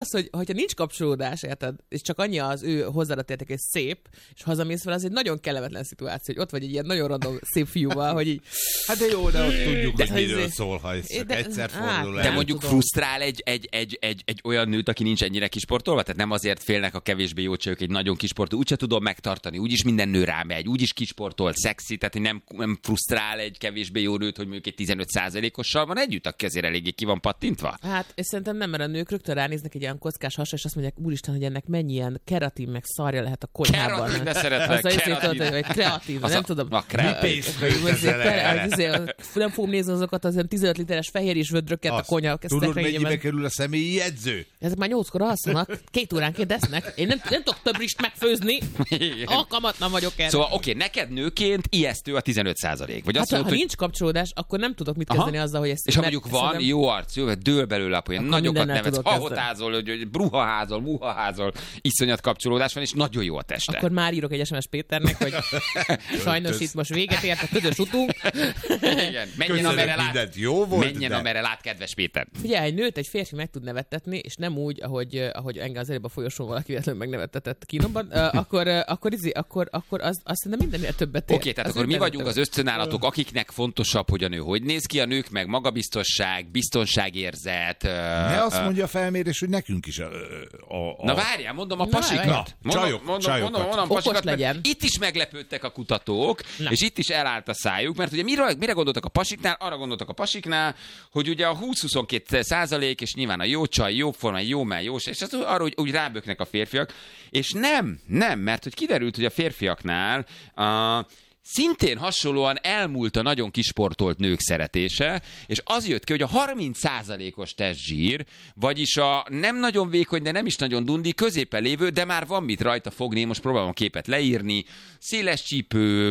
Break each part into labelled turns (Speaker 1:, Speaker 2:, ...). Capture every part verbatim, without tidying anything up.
Speaker 1: az, hogy hogyha nincs kapcsolódás, érted, és csak annyi az ő hozzáadott érték, és szép, és hazamész fel, az egy nagyon kellemetlen szituáció, hogy ott vagy egy ilyen nagyon random szép fiúval, hogy így...
Speaker 2: Hát de jó, de ott tudjuk,
Speaker 1: de,
Speaker 2: hogy miről
Speaker 1: ez,
Speaker 2: szól, ha ez csak
Speaker 1: de,
Speaker 2: egyszer
Speaker 1: á,
Speaker 2: fordul el.
Speaker 3: De mondjuk tudom. Frusztrál egy, egy, egy, egy, egy olyan nőt, aki nincs ennyire kisportolva? Tehát nem azért félnek a kevésbé jó csajok egy nagyon kisportoló, úgyse tudom megtartani, úgyis minden nő rámegy, úgyis kisportol, szexi, tehát nem, nem frusztrál egy kevésbé jó nőt, hogy mondjuk egy tizenöt százalékossal van együtt, aki azért eléggé ki van pattintva?
Speaker 1: Hát, és szerintem nem, mert a nők rögtön ránéznek egy ilyen kockás hasra, és azt mondják, úristen, hogy ennek mennyi ilyen keratin meg szarja lehet a konyhában.
Speaker 3: Keratin, de szeretlek,
Speaker 1: az
Speaker 3: keratin.
Speaker 1: Az, hogy kreatív, nem
Speaker 3: a,
Speaker 1: tudom.
Speaker 3: A kreatív.
Speaker 1: Nem fogom nézni azokat az ilyen tizenöt literes fehérjés vödröket a konyha.
Speaker 2: Tudod, mennyibe kerül a személyi jegyző?
Speaker 1: Ezek már nyolckor alszanak, két óránként esznek. Én nem, nem tudok több rist megfőzni. Alkalmatlan vagyok erre.
Speaker 3: Szóval oké, okay, neked nőként ijesztő a tizenöt százalék. Vagy
Speaker 1: hát,
Speaker 3: azt mondod,
Speaker 1: ha
Speaker 3: hogy...
Speaker 1: nincs kapcsolódás, akkor nem tudok mit kezdeni Aha. azzal, hogy ezt...
Speaker 3: És ha mondjuk van szerintem... jó arcú, dől belőle a poén, nagyokat nevetsz, hahotázol, hogy, hogy bruhaházol, muhaházol, iszonyat kapcsolódás van, és nagyon jó a teste.
Speaker 1: Akkor már írok egy es em es Péternek, hogy sajnos itt most véget ért a közös utunk.
Speaker 3: Igen, menjen amerre lát,
Speaker 2: jó volt,
Speaker 3: menjen amerre lát, kedves Péter.
Speaker 1: Figyelj, egy nőt egy férfi meg tud nevettetni, és nem úgy, ahogy, ahogy engem az előbb a folyosón valaki véletlenül megnevettetett kínomban, uh, akkor, uh, akkor, izi, akkor, akkor az, azt szerintem mindennél többet ér.
Speaker 3: Oké, okay, tehát az akkor mi vagyunk többet. Az ösztönállatok, akiknek fontosabb, hogy a nő hogy néz ki, a nők meg magabiztosság, biztonságérzet. Uh,
Speaker 2: ne azt mondja a felmérés, hogy nekünk is a... a, a...
Speaker 3: Na várjál, mondom a pasikat. Mondom,
Speaker 2: csajok,
Speaker 3: mondom, mondom, mondom, pasikat,
Speaker 1: legyen.
Speaker 3: Itt is meglepődtek a kutatók, Na. és itt is elállt a szájuk, mert ugye mire, mire gondoltak a pasiknál? Arra gondoltak a pasiknál, hogy ugye a húsz-huszonkettő százalék, és nyilván a jó csaj, jó forma, jó mell, jó és az arra úgy, úgy ráböknek a férfiak, és nem, nem, mert hogy kiderült, hogy a férfiaknál a szintén hasonlóan elmúlt a nagyon kisportolt nők szeretése, és az jött ki, hogy a harminc százalékos testzsír, vagyis a nem nagyon vékony, de nem is nagyon dundi, középen lévő, de már van mit rajta fogni, most próbálom a képet leírni, széles csípő,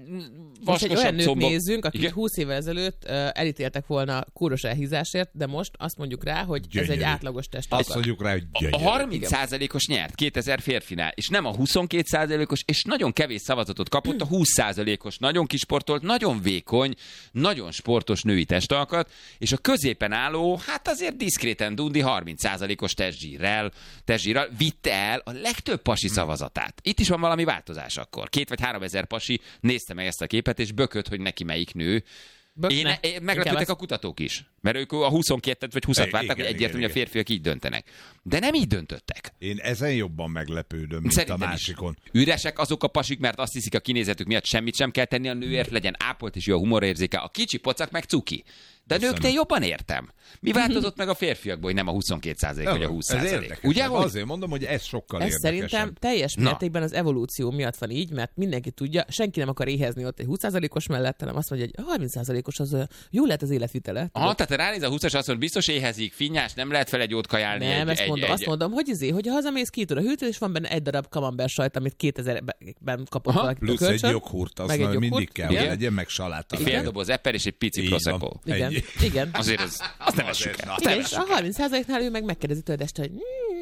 Speaker 1: most egy olyan nőt
Speaker 3: combok.
Speaker 1: nézzünk, akik Igen? húsz évvel ezelőtt uh, elítéltek volna kóros elhízásért, de most azt mondjuk rá, hogy gyönyörű. Ez egy átlagos test.
Speaker 2: Azt mondjuk rá, hogy gyönyörű.
Speaker 3: A harminc százalékos nyert kétezer férfinál, és nem a huszonkét százalékos, és nagyon kevés szavazatot kapott a húsz százalékos, nagyon kisportolt, nagyon vékony, nagyon sportos női testalkat, és a középen álló, hát azért diszkréten dundi harminc százalékos testzsírrel, testzsírral vitte el a legtöbb pasi szavazatát. Itt is van valami változás akkor. Két vagy három ezer pasi nézte meg ezt a képet, és bökött, hogy neki melyik nő. Én, én meglepődtek a kutatók is, mert ők a huszonkettőt vagy húszat várták, hogy egyértelmű, hogy a férfiak így döntenek. De nem így döntöttek.
Speaker 2: Én ezen jobban meglepődöm, mint Szerintem a másikon.
Speaker 3: Is. Üresek azok a pasik, mert azt hiszik a kinézetük miatt semmit sem kell tenni a nőért, legyen ápolt és jó a humorérzéke. A kicsi pocak meg cuki. De a nőknél jobban értem. Mi változott meg a férfiakból, hogy nem a huszonkét százalék vagy a húsz százalék?
Speaker 2: Ugye, hogy... Azért mondom, hogy ez sokkal
Speaker 1: ez
Speaker 2: érdekesebb.
Speaker 1: Szerintem teljes mértékben az evolúció miatt van így, mert mindenki tudja, senki nem akar éhezni ott egy húsz százalékos mellett, hanem azt mondja, hogy a harminc százalékos az jó lehet az életvitele.
Speaker 3: Aha, tehát ránéz a húszas, azt mondja, biztos éhezik, finnyás, nem lehet fel egy jót kajálni.
Speaker 1: Nem,
Speaker 3: egy,
Speaker 1: ezt
Speaker 3: egy,
Speaker 1: mondom,
Speaker 3: egy,
Speaker 1: azt mondom, hogy izé, hogy hazamész, kiütöd a hűtőt, és van benne egy darab camembert sajt, amit kétezerben kapott valaki.
Speaker 2: Plusz egy joghurt, az mindig kell, hogy legyen, meg saláta.
Speaker 3: Fél doboz eper és egy pici prosecco.
Speaker 1: Igen, igen.
Speaker 3: Azért az, azt nem essük el.
Speaker 1: Igen, és a harminc százaléknál ő meg megkérdezi tőled este, hogy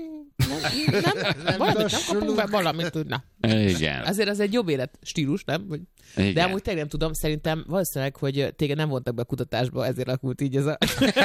Speaker 1: nem, nem, nem, valamit nem kapunk be, valamit tudna.
Speaker 3: Igen.
Speaker 1: Azért az egy jobb életstílus, nem?
Speaker 3: Igen.
Speaker 1: De amúgy tényleg nem tudom, szerintem valószínűleg, hogy téged nem vontak be a kutatásba, ezért alakult így ez a,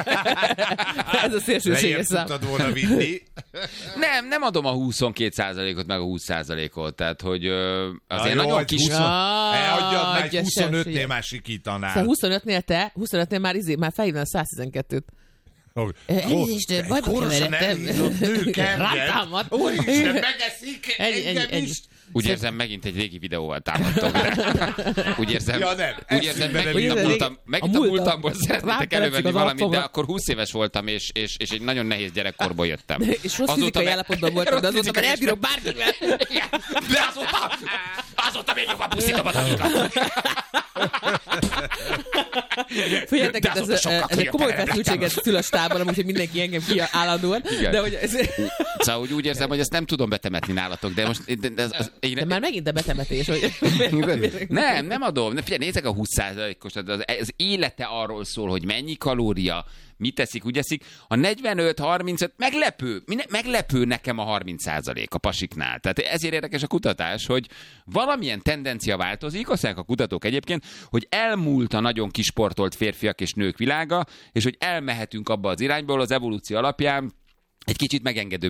Speaker 1: ez a szélsőséges szám.
Speaker 2: Lejjebb tudtad volna vinni.
Speaker 3: Nem, nem adom a huszonkét százalékot, meg a húsz százalékot, tehát, hogy azért
Speaker 2: Na,
Speaker 3: nagyon
Speaker 2: jó,
Speaker 3: kis...
Speaker 2: Elhagyjad már, egy huszonötnél már sikítanál.
Speaker 1: Szóval huszonötnél te, huszonötnél már, izé, már felhívnál száz tizenkettőt. Elnézést, bajba keveredtem. Rátámad.
Speaker 2: Úristen, megeszik engem is.
Speaker 3: Úgy érzem, megint egy régi videóval támadtok. Úgy érzem,
Speaker 2: ja, nem.
Speaker 3: úgy érzem megint a, múltam, megint a, a múltamból szeretnétek elővenni valamit, de akkor húsz éves voltam, és, és, és egy nagyon nehéz gyerekkorból jöttem.
Speaker 1: És rossz fizikai állapotban voltam, de azóta már elbírok bárkivel.
Speaker 3: De azóta, azóta még jobban pusztítom a tanítat.
Speaker 1: Figyeljetek, ez, ez, ez egy komoly feszültséget szül a stábban, úgyhogy mindenki engem ki állandóan. De, hogy ez...
Speaker 3: Szóval úgy érzem, hogy ezt nem tudom betemetni nálatok, de most... De, de, az, én...
Speaker 1: de már megint a betemetés, hogy...
Speaker 3: nem, nem adom. Figyelj, nézzek a húsz százalékos, az, az élete arról szól, hogy mennyi kalória, mit teszik, úgy eszik. A negyvenöt harmincöt meglepő, meglepő nekem a harminc százalék a pasiknál. Tehát ezért érdekes a kutatás, hogy valamilyen tendencia változik, azt mondják a kutatók egyébként, hogy elmúlt a nagyon kisportolt férfiak és nők világa, és hogy elmehetünk abba az irányból az evolúció alapján, egy kicsit megengedő